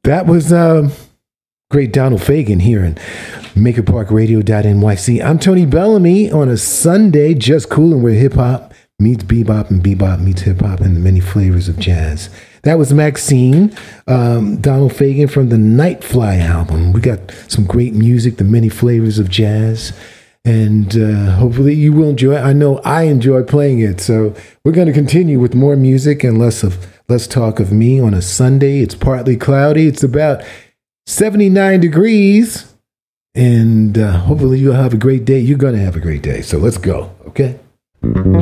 That was great Donald Fagen here in MakerParkRadio.nyc. I'm Tony Bellamy on a Sunday, just cooling where hip hop meets bebop and bebop meets hip hop and the many flavors of jazz. That was Maxine, Donald Fagen from the Nightfly album. We got some great music, the many flavors of jazz. And hopefully you will enjoy it. I know I enjoy playing it. So we're going to continue with more music and less talk of me on a Sunday. It's partly cloudy. It's about 79 degrees. And hopefully you'll have a great day. You're going to have a great day. So let's go. Okay?